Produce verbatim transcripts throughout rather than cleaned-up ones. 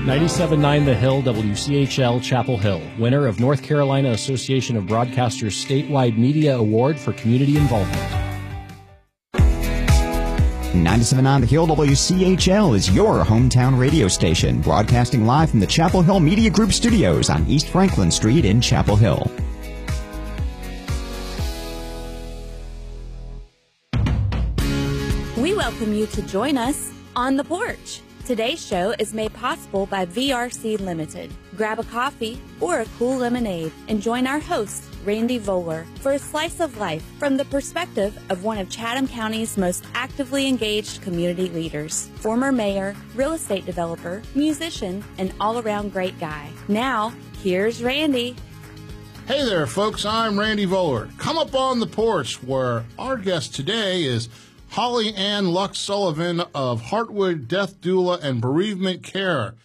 ninety-seven point nine The Hill, W C H L, Chapel Hill, winner of North Carolina Association of Broadcasters Statewide Media Award for Community Involvement. ninety-seven point nine The Hill, W C H L is your hometown radio station, broadcasting live from the Chapel Hill Media Group studios on East Franklin Street in Chapel Hill. We welcome you to join us on the porch. Today's show is made possible by V R C Limited. Grab a coffee or a cool lemonade and join our host, Randy Voller, for a slice of life from the perspective of one of Chatham County's most actively engaged community leaders, former mayor, real estate developer, musician, and all-around great guy. Now, here's Randy. Hey there, folks. I'm Randy Voller. Come up on the porch, where our guest today is Holly Ann Lux Sullivan of Heartwood Death Doula and Bereavement Care.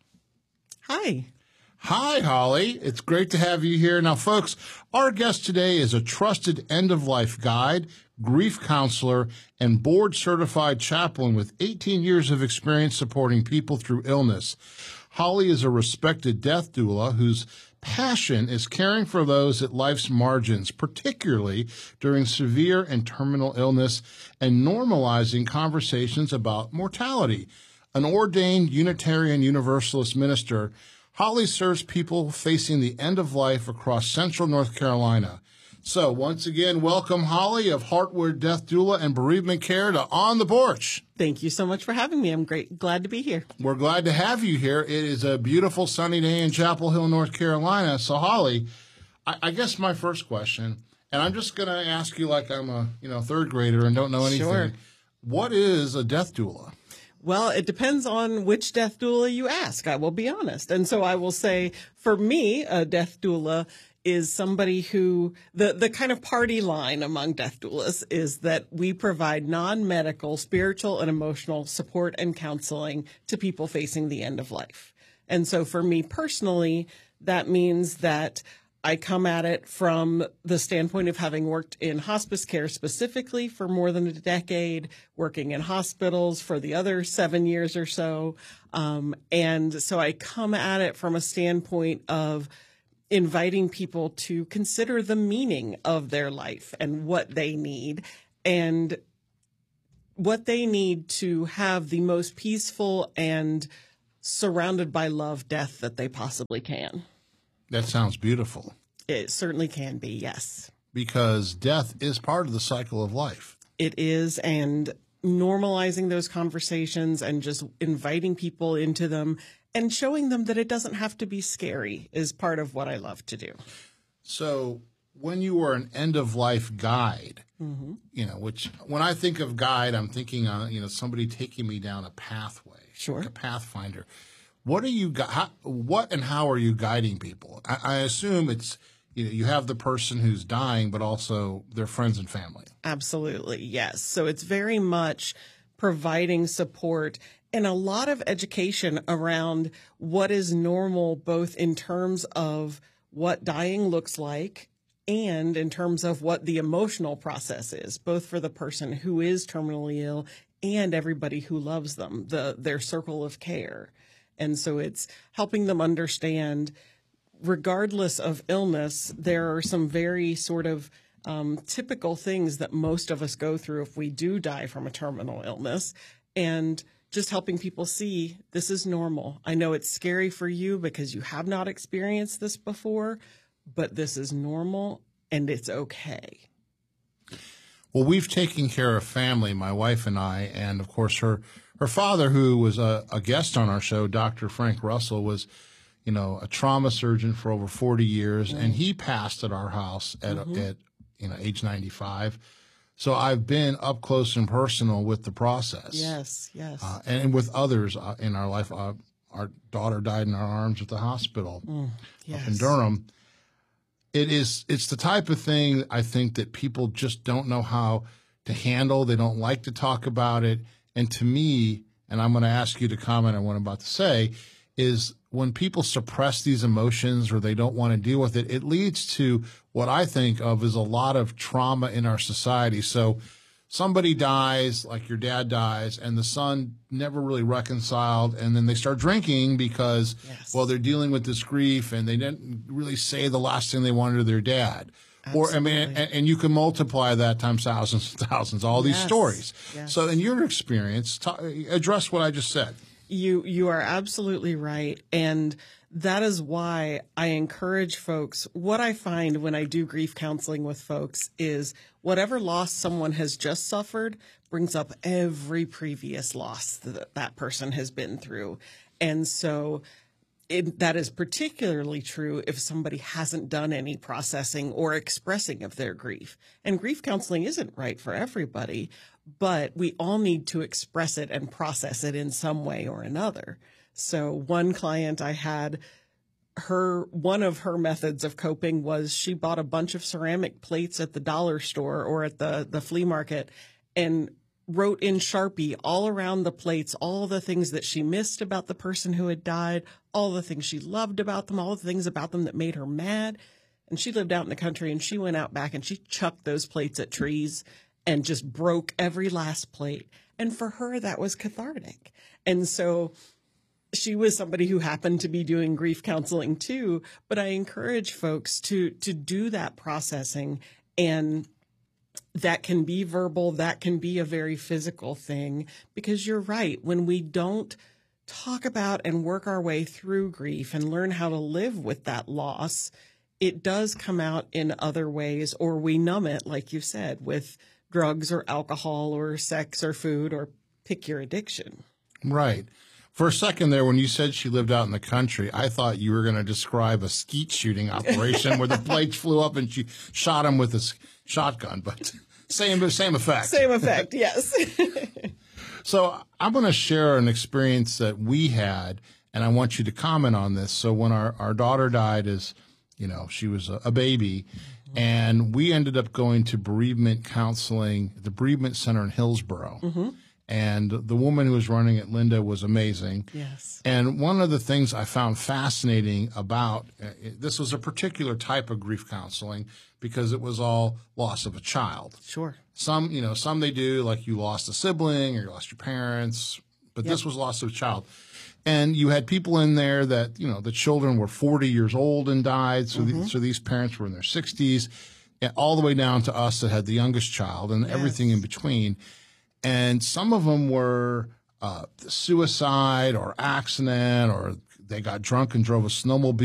Hi. Hi, Holly. It's great to have you here. Now, folks, our guest today is a trusted end-of-life guide, grief counselor, and board-certified chaplain with eighteen years of experience supporting people through illness. Holly is a respected death doula whose passion is caring for those at life's margins, particularly during severe and terminal illness, and normalizing conversations about mortality. An ordained Unitarian Universalist minister, Holly serves people facing the end of life across central North Carolina. So, once again, welcome Holly of Heartwood Death Doula and Bereavement Care to On the Porch. Thank you so much for having me. I'm great, glad to be here. We're glad to have you here. It is a beautiful sunny day in Chapel Hill, North Carolina. So, Holly, I, I guess my first question, and I'm just going to ask you like I'm a you know third grader and don't know anything. Sure. What is a death doula? Well, it depends on which death doula you ask, I will be honest. And so I will say, for me, a death doula is somebody who, the, the kind of party line among death doulas is that we provide non-medical, spiritual, and emotional support and counseling to people facing the end of life. And so for me personally, that means that I come at it from the standpoint of having worked in hospice care specifically for more than a decade, working in hospitals for the other seven years or so. Um, and so I come at it from a standpoint of inviting people to consider the meaning of their life and what they need and what they need to have the most peaceful and surrounded by love death that they possibly can. That sounds beautiful. It certainly can be, yes. Because death is part of the cycle of life. It is, and normalizing those conversations and just inviting people into them and showing them that it doesn't have to be scary is part of what I love to do. So when you were an end-of-life guide, mm-hmm. you know, which when I think of guide, I'm thinking, uh, you know, somebody taking me down a pathway, sure, like a pathfinder. What are you, how, what and how are you guiding people? I, I assume it's, you know, you have the person who's dying, but also their friends and family. Absolutely, yes. So it's very much providing support and a lot of education around what is normal, both in terms of what dying looks like and in terms of what the emotional process is, both for the person who is terminally ill and everybody who loves them, the their circle of care. And so it's helping them understand, regardless of illness, there are some very sort of um, typical things that most of us go through if we do die from a terminal illness. And just helping people see this is normal. I know it's scary for you because you have not experienced this before, but this is normal and it's okay. Well, we've taken care of family, my wife and I, and of course her her father, who was a, a guest on our show, Doctor Frank Russell, was, you know, a trauma surgeon for over forty years, mm-hmm. and he passed at our house at mm-hmm. at you know age ninety-five. So I've been up close and personal with the process. Yes, yes. Uh, and with others uh, in our life. Uh, our daughter died in our arms at the hospital mm, yes. up in Durham. It is, it's the type of thing I think that people just don't know how to handle. They don't like to talk about it. And to me, and I'm going to ask you to comment on what I'm about to say, is when people suppress these emotions or they don't want to deal with it, it leads to what I think of as a lot of trauma in our society. So somebody dies, like your dad dies, and the son never really reconciled, and then they start drinking because, yes. well, they're dealing with this grief, and they didn't really say the last thing they wanted to their dad. Absolutely. Or, I mean, and, and you can multiply that times thousands and thousands, all these yes. stories. Yes. So in your experience, t- address what I just said. You, you are absolutely right. And that is why I encourage folks. What I find when I do grief counseling with folks is whatever loss someone has just suffered brings up every previous loss that that person has been through. And so it, that is particularly true if somebody hasn't done any processing or expressing of their grief. And grief counseling isn't right for everybody, but we all need to express it and process it in some way or another. So one client I had, her one of her methods of coping was she bought a bunch of ceramic plates at the dollar store or at the, the flea market and wrote in Sharpie all around the plates all the things that she missed about the person who had died, all the things she loved about them, all the things about them that made her mad. And she lived out in the country, and she went out back and she chucked those plates at trees and just broke every last plate. And for her, that was cathartic. And so she was somebody who happened to be doing grief counseling too, but I encourage folks to to do that processing, and that can be verbal, that can be a very physical thing, because you're right. When we don't talk about and work our way through grief and learn how to live with that loss, it does come out in other ways, or we numb it, like you said, with drugs or alcohol or sex or food, or pick your addiction. Right. For a second there, when you said she lived out in the country, I thought you were going to describe a skeet shooting operation where the plates flew up and she shot him with a shotgun, but same same effect. Same effect, yes. So I'm going to share an experience that we had, and I want you to comment on this. So when our, our daughter died, as you know, she was a, a baby, mm-hmm. and we ended up going to bereavement counseling at the Bereavement Center in Hillsborough. Mm-hmm. And the woman who was running it, Linda, was amazing. Yes. And one of the things I found fascinating about uh, this was a particular type of grief counseling because it was all loss of a child. Sure. Some, you know, some they do, like you lost a sibling or you lost your parents, but yep. this was loss of a child. And you had people in there that, you know, the children were forty years old and died. So, mm-hmm. the, so these parents were in their sixties, and all the way down to us that had the youngest child and yes. everything in between. And some of them were uh, suicide or accident, or they got drunk and drove a snowmobile